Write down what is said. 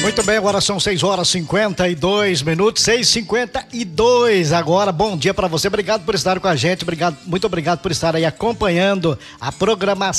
Muito bem, agora são 6h52, 6h52 agora. Bom dia para você, obrigado por estar com a gente, muito obrigado por estar aí acompanhando a programação